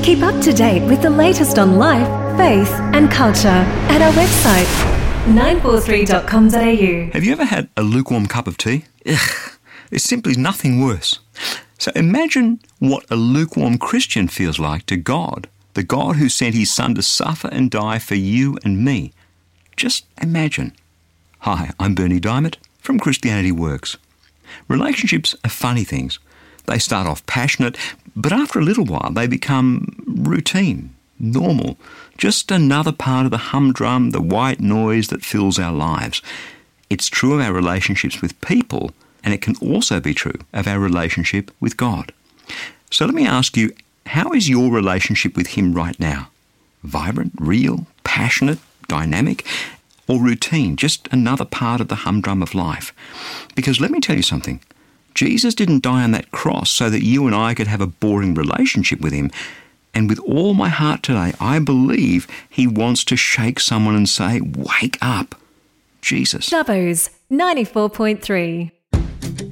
Keep up to date with the latest on life, faith and culture at our website 943.com.au. Have you ever had a lukewarm cup of tea? Ugh, there's simply nothing worse. So imagine what a lukewarm Christian feels like to God, the God who sent his Son to suffer and die for you and me. Just imagine. Hi, I'm Bernie Diamond from Christianity Works. Relationships are funny things. They start off passionate, but after a little while they become routine, normal, just another part of the humdrum, the white noise that fills our lives. It's true of our relationships with people, and it can also be true of our relationship with God. So let me ask you, how is your relationship with him right now? Vibrant, real, passionate, dynamic, or routine, just another part of the humdrum of life? Because let me tell you something. Jesus didn't die on that cross so that you and I could have a boring relationship with him. And with all my heart today, I believe he wants to shake someone and say, wake up. Jesus. Dubbo's 94.3.